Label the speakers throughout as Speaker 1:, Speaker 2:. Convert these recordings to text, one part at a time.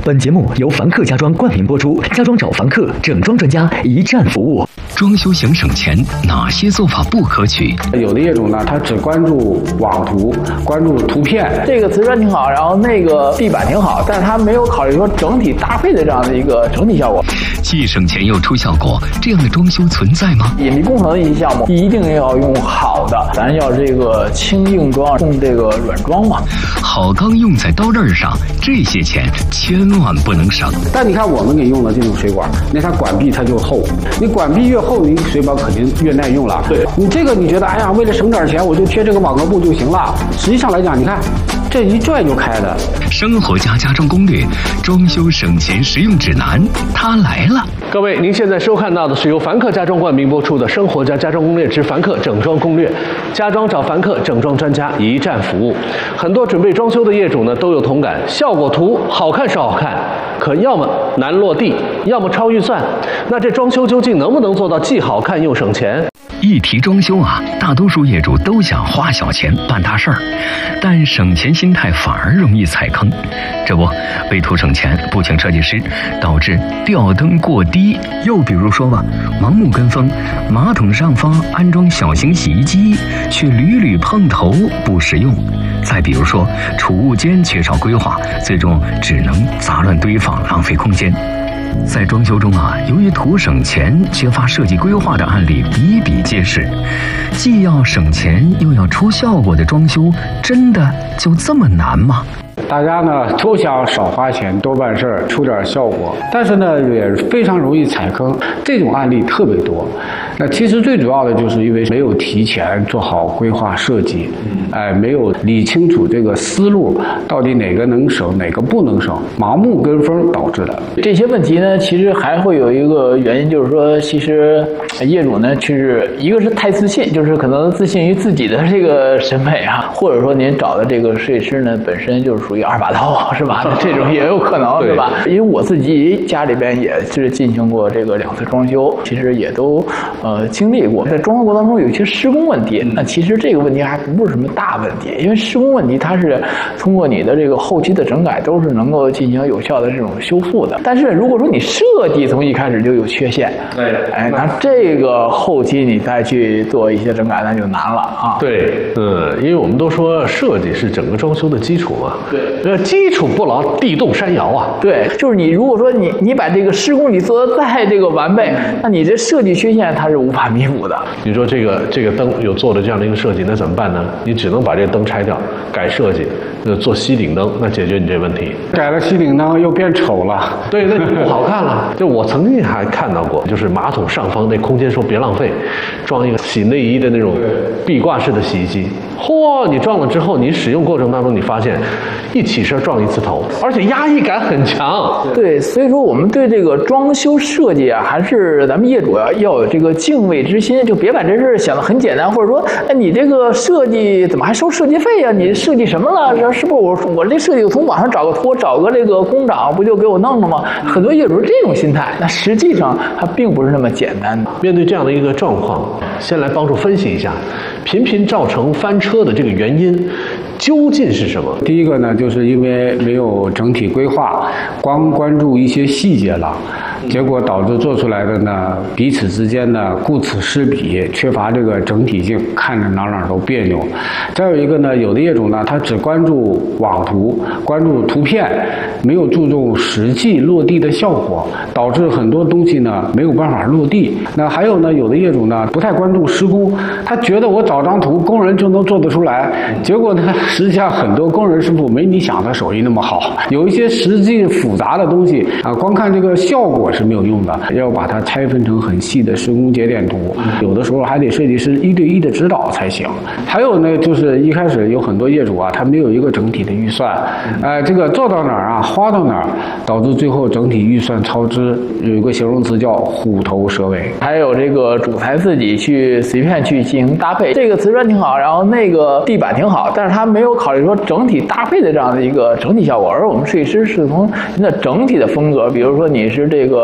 Speaker 1: 本节目由凡客家装冠名播出，家装找凡客，整装专家，一站服务。
Speaker 2: 装修想省钱，哪些做法不可取？
Speaker 3: 有的业主呢，他只关注网图，关注图片，
Speaker 4: 这个瓷砖挺好，然后那个地板挺好，但是他没有考虑说整体搭配的这样的一个整体效果。
Speaker 2: 既省钱又出效果，这样的装修存在吗？
Speaker 4: 隐蔽工程的一些项目一定要用好的，咱要这个轻硬装，用这个软装嘛。
Speaker 2: 好钢用在刀刃上，这些钱千万不能省。
Speaker 3: 但你看我们给用的这种水管，那它管壁它就厚，你管壁越厚，你水保肯定越耐用了。对，你这个你觉得哎呀，为了省点钱，我就贴这个网格布就行了。实际上来讲，你看这一拽就开的。
Speaker 2: 生活家家装攻略，装修省钱实用指南，它来了。
Speaker 5: 各位，您现在收看到的是由凡客家装冠名播出的《生活家家装攻略之凡客整装攻略》，家装找凡客，整装专家，一站服务。很多准备装修的业主呢都有同感，效果图好看是好看，可要么难落地，要么超预算。那这装修究竟能不能做到既好看又省钱？
Speaker 2: 一提装修啊，大多数业主都想花小钱办大事儿，但省钱心态反而容易踩坑。这不，为图省钱不请设计师，导致吊灯过低。又比如说吧，盲目跟风，马桶上方安装小型洗衣机，却屡屡碰头不实用。再比如说，储物间缺少规划，最终只能杂乱堆放，浪费空间。在装修中啊，由于图省钱，缺乏设计规划的案例比比皆是。既要省钱又要出效果的装修，真的就这么难吗？
Speaker 3: 大家呢都想少花钱多办事儿，出点效果，但是呢也非常容易踩坑，这种案例特别多。那其实最主要的就是因为没有提前做好规划设计，没有理清楚这个思路，到底哪个能省，哪个不能省，盲目跟风导致的。
Speaker 4: 这些问题呢，其实还会有一个原因，就是说，其实业主呢，是一个是太自信，就是可能自信于自己的这个审美啊，或者说您找的这个设计师呢，本身就是属于二把刀，是吧？这种也有可能，是吧？因为我自己家里边也是进行过这个2次装修，其实也都经历过。在装修过程当中有一些施工问题，那其实这个问题还不是什么大问题，因为施工问题它是通过你的这个后期的整改都是能够进行有效的这种修复的。但是如果说你设计从一开始就有缺陷，那这个后期你再去做一些整改，那就难了啊。
Speaker 5: 对，因为我们都说设计是整个装修的基础嘛。对，基础不牢，地动山摇啊。
Speaker 4: 对，就是你如果说你把这个施工你做得再这个完备，那你这设计缺陷它是无法弥补的。
Speaker 5: 你说这个灯有做的这样的一个设计，那怎么办呢？你只能把这个灯拆掉，改设计，做吸顶灯，那解决你这问题。
Speaker 3: 改了吸顶灯又变丑了，
Speaker 5: 对，那就不好看了。就我曾经还看到过，就是马桶上方那空间说别浪费，装一个洗内衣的那种壁挂式的洗衣机。嚯，你装了之后，你使用过程当中你发现一起身撞一次头，而且压抑感很强。
Speaker 4: 对，所以说我们对这个装修设计啊，还是咱们业主要有这个敬畏之心，就别把这事想得很简单，或者说，你这个设计怎么还收设计费啊？你设计什么了？是不是我这设计我从网上找个图，找个这个工长不就给我弄了吗？很多业主是这种心态，那实际上它并不是那么简单的。
Speaker 5: 面对这样的一个状况，先来帮助分析一下，频频造成翻车的这个原因究竟是什么？
Speaker 3: 第一个呢，就是因为没有整体规划，光关注一些细节了，结果导致做出来的呢，彼此之间呢顾此失彼，缺乏这个整体性，看着哪都别扭。再有一个呢，有的业主呢，他只关注网图，关注图片，没有注重实际落地的效果，导致很多东西呢没有办法落地。那还有呢，有的业主呢不太关注施工，他觉得我找张图，工人就能做得出来，结果呢，实际上很多工人师傅没你想的手艺那么好，有一些实际复杂的东西啊，光看这个效果是没有用的，要把它拆分成很细的施工节点图，有的时候还得设计师1对1的指导才行。还有呢，就是一开始有很多业主啊，他没有一个整体的预算，这个做到哪儿啊，花到哪儿，导致最后整体预算超支。有一个形容词叫虎头蛇尾。
Speaker 4: 还有这个主材自己去随便去进行搭配，这个瓷砖挺好，然后那个地板挺好，但是他没有考虑说整体搭配的这样的一个整体效果，而我们设计师是从您的整体的风格，比如说你是这个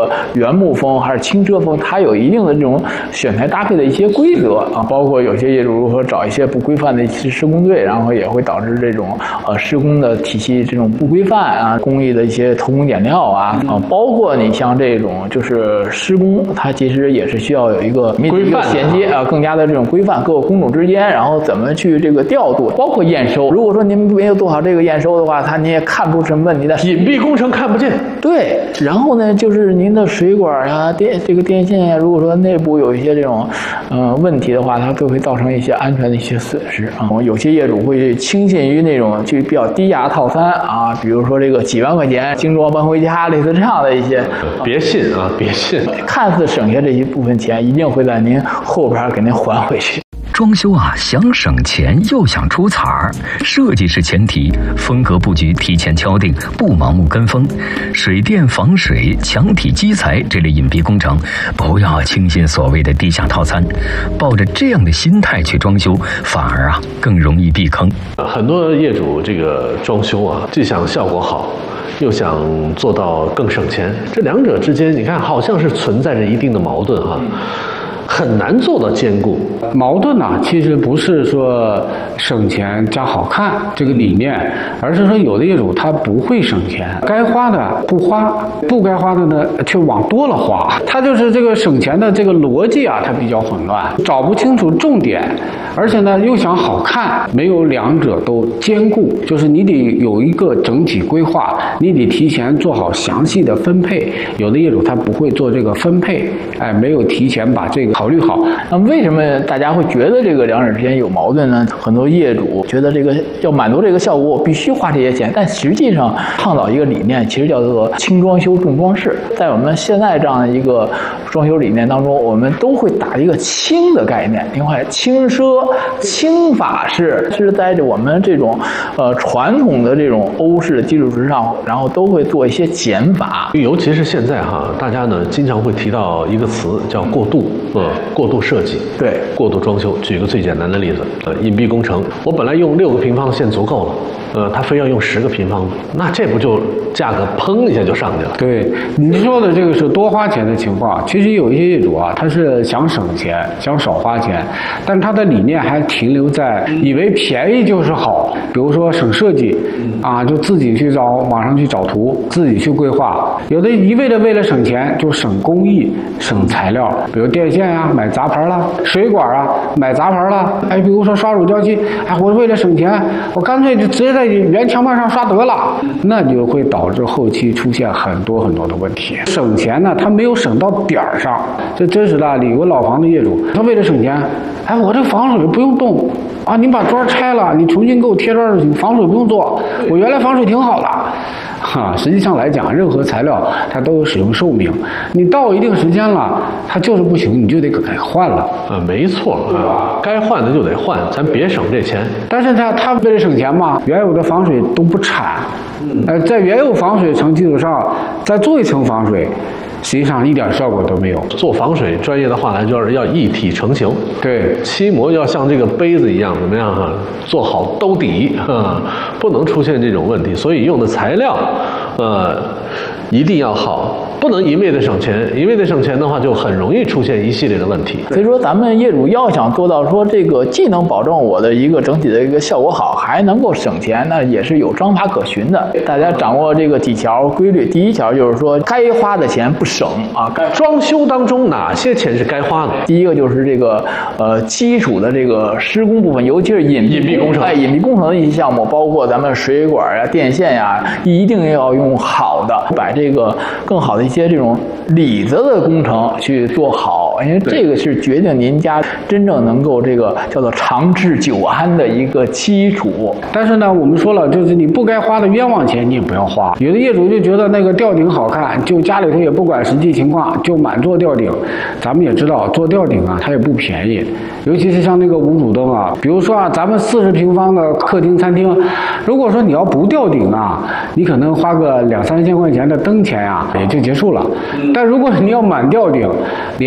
Speaker 4: 个原木风还是轻奢风，它有一定的这种选材搭配的一些规则啊，包括有些业主如何找一些不规范的一些施工队，然后也会导致这种施工的体系这种不规范啊，工艺的一些偷工减料啊，包括你像这种就是施工，它其实也是需要有一个
Speaker 5: 规范
Speaker 4: 衔接啊，更加的这种规范各个工种之间，然后怎么去这个调度，包括验收。如果说您没有做好这个验收的话，你也看不出什么问题的，
Speaker 5: 隐蔽工程看不见。
Speaker 4: 对，然后呢，就是您的水管啊、电线呀，如果说内部有一些这种问题的话，它都会造成一些安全的一些损失啊。有些业主会轻信于那种就比较低价套餐啊，比如说这个几万块钱精装搬回家，类似这样的一些，
Speaker 5: 别信啊，别信。
Speaker 4: 看似省下这一部分钱，一定会在您后边给您还回去。
Speaker 2: 装修啊，想省钱又想出彩儿，设计是前提，风格布局提前敲定，不盲目跟风。水电防水、墙体基材这类隐蔽工程，不要轻信所谓的低价套餐，抱着这样的心态去装修，反而啊更容易避坑。
Speaker 5: 很多业主这个装修啊，既想效果好，又想做到更省钱，这两者之间，你看好像是存在着一定的矛盾哈。很难做到兼顾。
Speaker 3: 矛盾呢，其实不是说省钱加好看这个理念，而是说有的业主他不会省钱，该花的不花，不该花的呢却往多了花。他就是这个省钱的这个逻辑啊，他比较混乱，找不清楚重点，而且呢又想好看，没有两者都兼顾，就是你得有一个整体规划，你得提前做好详细的分配。有的业主他不会做这个分配，没有提前把这个考虑好。
Speaker 4: 那为什么大家会觉得这个两者之间有矛盾呢？很多业主觉得这个要满足这个效果，我必须花这些钱，但实际上倡导一个理念，其实叫做轻装修重装饰。在我们现在这样的一个装修理念当中，我们都会打一个轻的概念，另外轻奢、轻法式是在我们这种传统的这种欧式的基础之上，然后都会做一些减法。
Speaker 5: 尤其是现在哈，大家呢经常会提到一个词叫过渡，过渡设计，
Speaker 4: 对，
Speaker 5: 过渡装修。举个最简单的例子，隐蔽工程，我本来用6个平方线足够了，他非要用10个平方，那这不就价格砰一下就上去了？
Speaker 3: 对，你说的这个是多花钱的情况。其实有一些业主啊，他是想省钱，想少花钱，但他的理念还停留在以为便宜就是好，比如说省设计啊，就自己去网上去找图，自己去规划。有的一味的为了省钱，就省工艺、省材料，比如电线啊买杂牌啦，水管啊买杂牌啦，比如说刷乳胶漆，我为了省钱，我干脆就直接在原墙板上刷得了，那就会导致后期出现很多的问题。省钱呢，他没有省到点儿上。这真实的案例，有个老房的业主，他为了省钱，我这防水不用动啊，你把砖拆了，你重新给我贴砖就行，防水不用做，我原来防水挺好的。实际上来讲，任何材料它都有使用寿命，你到一定时间了，它就是不行，你就得给换了。
Speaker 5: 没错，该换的就得换，咱别省这钱。
Speaker 3: 但是他为了省钱嘛，原有的防水都不铲，在原有防水层基础上再做一层防水，实际上一点效果都没有。
Speaker 5: 做防水专业的话来就是要一体成型，
Speaker 3: 对，
Speaker 5: 漆膜要像这个杯子一样，怎么样哈？做好兜底，不能出现这种问题。所以用的材料，一定要好。不能一味的省钱，一味的省钱的话，就很容易出现一系列的问题。
Speaker 4: 所以说，咱们业主要想做到说这个既能保证我的一个整体的一个效果好，还能够省钱，那也是有章法可循的。大家掌握这个几条规律。第一条就是说，该花的钱不省啊。
Speaker 5: 装修当中哪些钱是该花的？
Speaker 4: 第一个就是这个基础的这个施工部分，尤其是隐蔽工程。隐蔽工程的一些项目，包括咱们水管啊、电线呀，一定要用好的，把这个更好的一些这种里子的工程去做好，因为这个是决定您家真正能够这个叫做长治久安的一个基础。
Speaker 3: 但是呢，我们说了，就是你不该花的冤枉钱，你也不要花。有的业主就觉得那个吊顶好看，就家里头也不管实际情况，就满做吊顶。咱们也知道，做吊顶啊，它也不便宜，尤其是像那个无主灯啊，比如说啊，咱们40平方的客厅、餐厅，如果说你要不吊顶啊，你可能花个2、3千块钱的灯钱啊，也就结束了。但如果你要满吊顶，连灯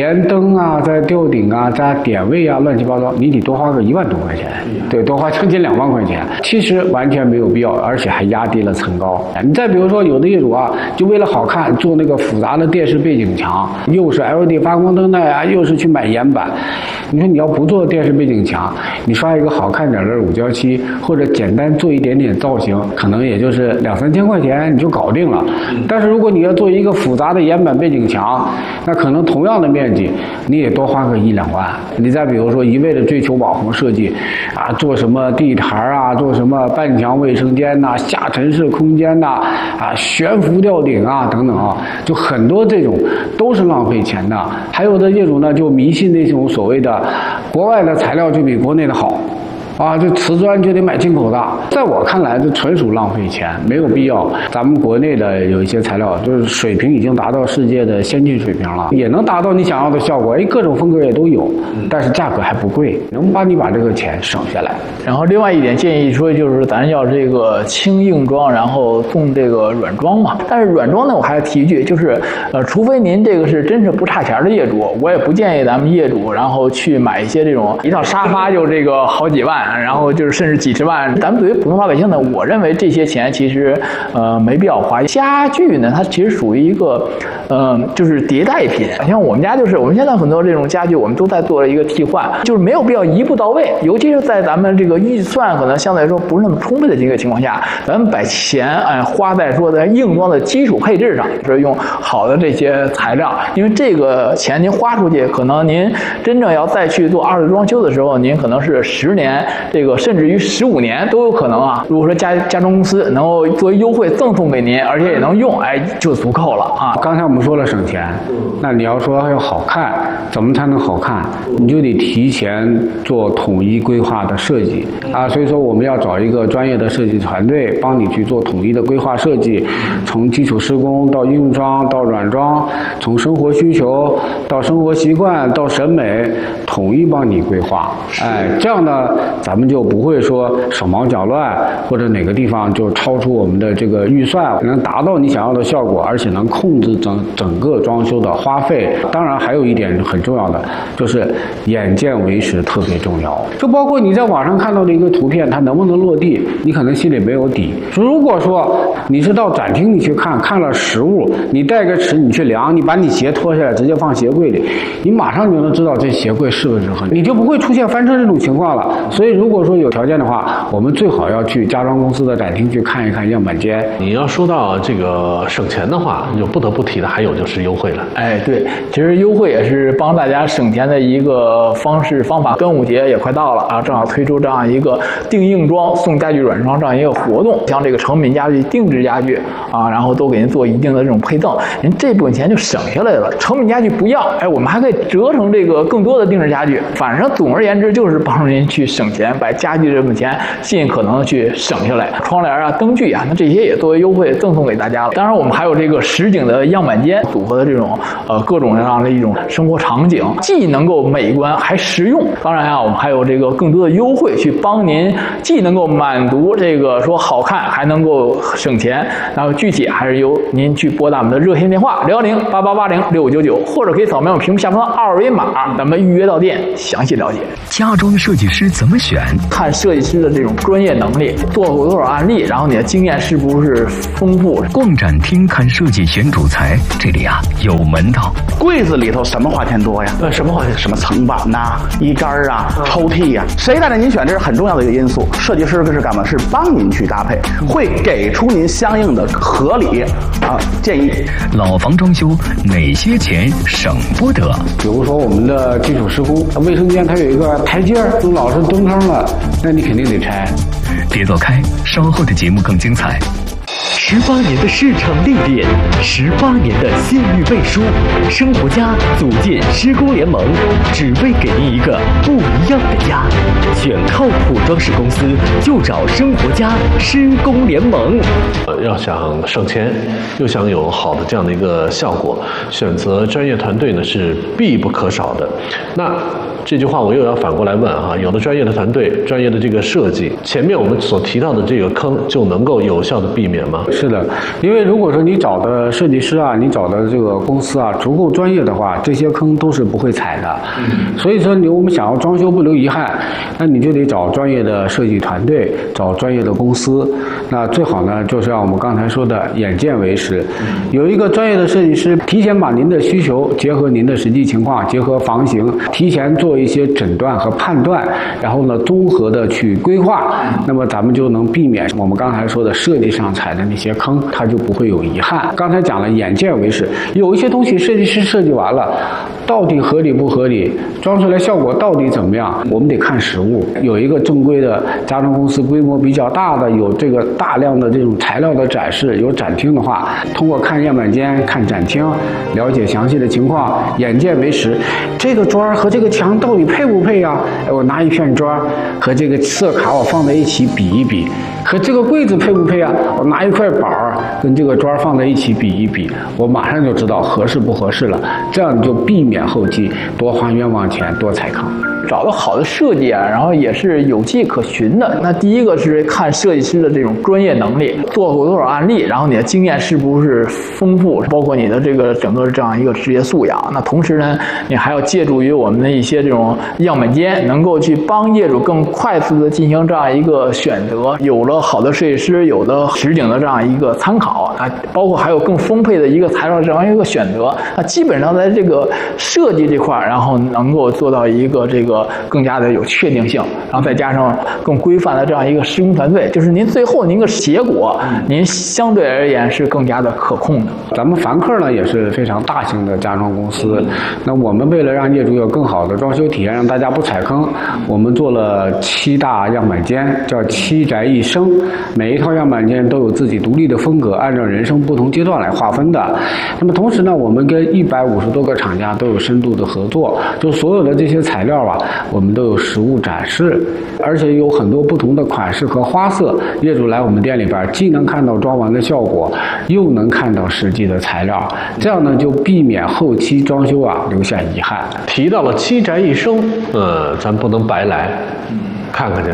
Speaker 3: 灯啊，在吊顶啊，在点位啊，乱七八糟，你得多花个1万多块钱，对，多花将近2万块钱，其实完全没有必要，而且还压低了层高。你再比如说，有的业主啊，就为了好看做那个复杂的电视背景墙，又是 LED 发光灯带啊，又是去买岩板。你说你要不做电视背景墙，你刷一个好看点的乳胶漆，或者简单做一点点造型，可能也就是2-3千块钱你就搞定了。但是如果你要做一个复杂的岩板背景墙，那可能同样的面积，你也多花个1-2万。你再比如说一味的追求网红设计，啊，做什么地毯啊，做什么半墙卫生间呐、下沉式空间呐、啊，悬浮吊顶啊等等啊，就很多这种都是浪费钱的。还有的业主呢，就迷信那种所谓的国外的材料就比国内的好。啊，这瓷砖就得买进口的，在我看来，这纯属浪费钱，没有必要。咱们国内的有一些材料，就是水平已经达到世界的先进水平了，也能达到你想要的效果，各种风格也都有，但是价格还不贵，能帮你把这个钱省下来。
Speaker 4: 然后另外一点建议说，就是咱要这个轻硬装，然后送这个软装嘛。但是软装呢，我还要提一句，就是除非您这个是真是不差钱的业主，我也不建议咱们业主然后去买一些这种一套沙发就这个好几万。然后就是甚至几十万，咱们对于普通老百姓呢，我认为这些钱其实没必要花。家具呢，它其实属于一个就是迭代品。像我们家就是我们现在很多这种家具，我们都在做一个替换，就是没有必要一步到位。尤其是在咱们这个预算可能相对来说不是那么充沛的这个情况下，咱们把钱花在说在硬装的基础配置上，就是用好的这些材料。因为这个钱您花出去，可能您真正要再去做二次装修的时候，您可能是10年。这个甚至于15年都有可能啊！如果说家装公司能够作为优惠赠送给您，而且也能用，就足够了啊！
Speaker 3: 刚才我们说了省钱，那你要说要好看，怎么才能好看？你就得提前做统一规划的设计啊！所以说我们要找一个专业的设计团队帮你去做统一的规划设计，从基础施工到硬装到软装，从生活需求到生活习惯到审美，统一帮你规划。这样呢，咱们就不会说手忙脚乱，或者哪个地方就超出我们的这个预算，能达到你想要的效果，而且能控制整个装修的花费。当然还有一点很重要的，就是眼见为实特别重要。就包括你在网上看到的一个图片，它能不能落地，你可能心里没有底。如果说你是到展厅你去看了实物，你带个尺你去量，你把你鞋脱下来直接放鞋柜里，你马上就能知道这鞋柜适不适合你，就不会出现翻车这种情况了。所以如果说有条件的话，我们最好要去家装公司的展厅去看一看样板间。
Speaker 5: 你要说到这个省钱的话，就不得不提的还有就是优惠了。
Speaker 4: 对，其实优惠也是帮大家省钱的一个方法。端午节也快到了啊，正好推出这样一个订硬装送家具软装这样一个活动，像这个成品家具、定制家具啊，然后都给您做一定的这种配赠，您这部分钱就省下来了。成品家具不要，我们还可以折成这个更多的定制家具。反正总而言之，就是帮助您去省钱，把家具这部分钱尽可能的去省下来。窗帘啊、灯具啊，那这些也作为优惠赠送给大家了。当然，我们还有这个实景的样板间组合的这种各种各样的一种生活场景，既能够美观还实用。当然啊，我们还有这个更多的优惠去帮您，既能够满足这个说好看，还能够省钱。然后具体还是由您去拨打我们的热线电话610-8880-6599，或者可以扫描屏幕下方的2维码，咱们预约到店详细了解。
Speaker 2: 家装设计师怎么选？
Speaker 4: 看设计师的这种专业能力，做过多少案例，然后你的经验是不是丰富。
Speaker 2: 逛展厅看设计选主材，这里啊有门道。
Speaker 6: 柜子里头什么花钱多呀？
Speaker 5: 什么花钱？
Speaker 6: 什么层板呐、衣杆啊、抽屉呀，谁带着您选，这是很重要的一个因素。设计师是干嘛？是帮您去搭配，会给出您相应的合理建议。
Speaker 2: 老房装修哪些钱省不得？
Speaker 3: 比如说我们的基础施工，卫生间它有一个台阶儿，老是蹲坑了，那你肯定得拆。
Speaker 2: 别走开，稍后的节目更精彩。
Speaker 1: 18年的市场历练，18年的信誉背书，生活家组建施工联盟，只为给您一个不一样的家。选靠谱装饰公司，就找生活家施工联盟。
Speaker 5: 要想省钱，又想有好的这样的一个效果，选择专业团队呢是必不可少的。那这句话我又要反过来问哈，有了专业的团队、专业的这个设计，前面我们所提到的这个坑就能够有效的避免吗？
Speaker 3: 是的，因为如果说你找的设计师啊，你找的这个公司啊足够专业的话，这些坑都是不会踩的。所以说我们想要装修不留遗憾，那你就得找专业的设计团队，找专业的公司。那最好呢，就是像我们刚才说的眼见为实，有一个专业的设计师提前把您的需求结合您的实际情况，结合房型，提前做一些诊断和判断，然后呢综合的去规划，那么咱们就能避免我们刚才说的设计上踩的那些坑，它就不会有遗憾。刚才讲了眼见为实，有一些东西设计师设计完了，到底合理不合理，装出来效果到底怎么样，我们得看实物。有一个正规的家装公司，规模比较大的，有这个大量的这种材料的展示，有展厅的话，通过看样板间、看展厅，了解详细的情况，眼见为实。这个砖和这个墙到底配不配呀？我拿一片砖和这个色卡我放在一起比一比，和这个柜子配不配啊？我拿一块板跟这个砖放在一起比一比，我马上就知道合适不合适了。这样你就避免后期多花冤枉钱，多踩坑。
Speaker 4: 找到好的设计啊，然后也是有迹可循的。那第一个是看设计师的这种专业能力，做过多少案例，然后你的经验是不是丰富，包括你的这个整个这样一个职业素养。那同时呢，你还要借助于我们的一些这种样本间，能够去帮业主更快速的进行这样一个选择。有了好的设计师，有的实景的这样一个参考啊，包括还有更丰沛的一个材料这样一个选择。那基本上在这个设计这块，然后能够做到一个这个更加的有确定性，然后再加上更规范的这样一个施工团队，就是您最后您个结果，您相对而言是更加的可控的。
Speaker 3: 咱们凡客呢也是非常大型的家装公司，那我们为了让业主有更好的装修体验，让大家不踩坑，我们做了7大样板间，叫7宅1生，每一套样板间都有自己独立的风格，按照人生不同阶段来划分的。那么同时呢，我们跟150多个厂家都有深度的合作，就所有的这些材料啊，我们都有实物展示，而且有很多不同的款式和花色。业主来我们店里边，既能看到装完的效果，又能看到实际的材料，这样呢就避免后期装修啊留下遗憾。
Speaker 5: 提到了7宅1生，咱不能白来，看看去。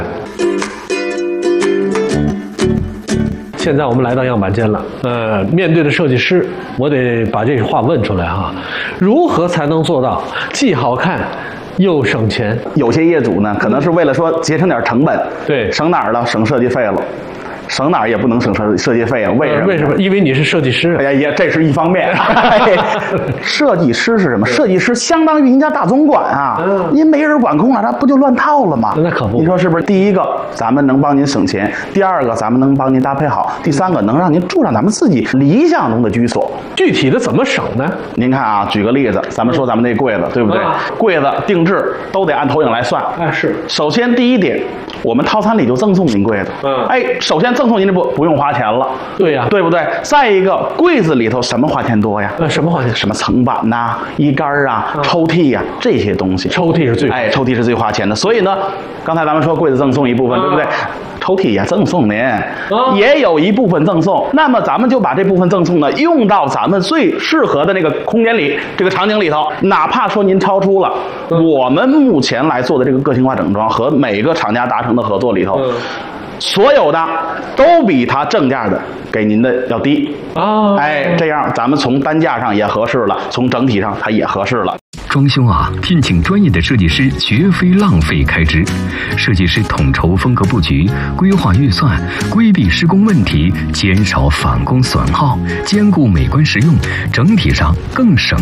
Speaker 5: 现在我们来到样板间了，面对着设计师，我得把这话问出来啊，如何才能做到既好看又省钱？
Speaker 6: 有些业主呢，可能是为了说节省点成本，
Speaker 5: 对，
Speaker 6: 省哪儿了？省设计费了。省哪儿也不能省设计费啊？为什么？
Speaker 5: 为什么？因为你是设计师。
Speaker 6: 哎呀，也这是一方面。设计师是什么？设计师相当于您家大总管啊，您没人管控了，那不就乱套了吗？
Speaker 5: 那可不。
Speaker 6: 你说是不是？第一个，咱们能帮您省钱；第二个，咱们能帮您搭配好；第三个，能让您住上咱们自己理想中的居所。
Speaker 5: 具体的怎么省呢？
Speaker 6: 您看啊，举个例子，咱们说咱们那柜子，对不对？柜子定制都得按投影来算。
Speaker 5: 是。
Speaker 6: 首先第一点，我们套餐里就赠送您柜子。首先赠送您这不用花钱了。
Speaker 5: 对呀，
Speaker 6: 对不对？再一个，柜子里头什么花钱多呀？
Speaker 5: 什么花钱？
Speaker 6: 什么层板呐、衣杆啊、抽屉呀，这些东西。
Speaker 5: 抽屉是最
Speaker 6: 抽屉是最花钱的。所以呢，刚才咱们说柜子赠送一部分，对不对？抽屉也赠送您，也有一部分赠送。那么咱们就把这部分赠送呢，用到咱们最适合的那个空间里，这个场景里头。哪怕说您超出了我们目前来做的这个个性化整装和每个厂家达成的合作里头。所有的都比它正价的给您的要低啊！这样咱们从单价上也合适了，从整体上它也合适了。
Speaker 2: 装修啊，聘请专业的设计师绝非浪费开支。设计师统筹风格布局，规划预算，规避施工问题，减少返工损耗，兼顾美观实用，整体上更省